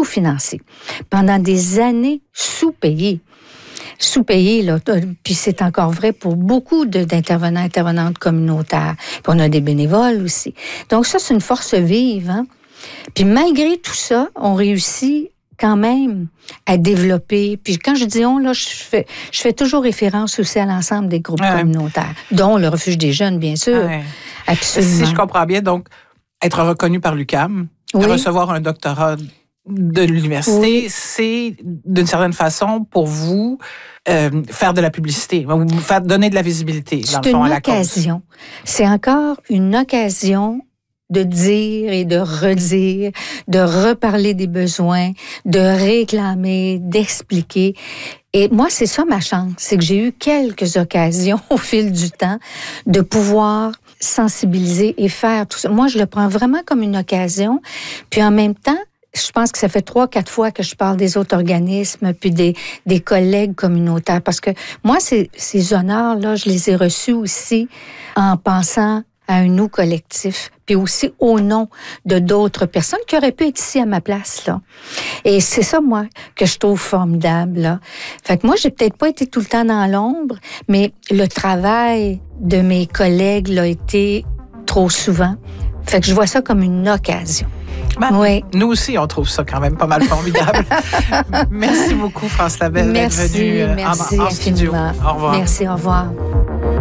sous-financés. Pendant des années, sous-payés. Sous-payés, là. Puis c'est encore vrai pour beaucoup d'intervenants, intervenantes communautaires. Puis on a des bénévoles aussi. Donc ça, c'est une force vive, hein. Puis malgré tout ça, on réussit quand même à développer. Puis quand je dis on, là, je fais toujours référence aussi à l'ensemble des groupes communautaires, dont le Refuge des jeunes, bien sûr. Ouais. Absolument. Si je comprends bien, donc, être reconnu par l'UQAM, recevoir un doctorat de l'université, c'est d'une certaine façon pour vous faire de la publicité, faire donner de la visibilité dans le fond à la cause. C'est une occasion. C'est encore une occasion de dire et de redire, de reparler des besoins, de réclamer, d'expliquer. Et moi, c'est ça ma chance, c'est que j'ai eu quelques occasions au fil du temps de pouvoir sensibiliser et faire tout ça. Moi, je le prends vraiment comme une occasion. Puis en même temps, je pense que ça fait 3-4 fois que je parle des autres organismes puis des collègues communautaires. Parce que moi, ces honneurs-là, je les ai reçus aussi en pensant à un nous collectif, puis aussi au nom de d'autres personnes qui auraient pu être ici à ma place, là. Et c'est ça, moi, que je trouve formidable, là. Fait que moi, j'ai peut-être pas été tout le temps dans l'ombre, mais le travail de mes collègues l'a été trop souvent. Fait que je vois ça comme une occasion. Oui. Nous aussi, on trouve ça quand même pas mal formidable. Merci beaucoup, France Labelle, d'être venue en studio. Au revoir. Merci, au revoir.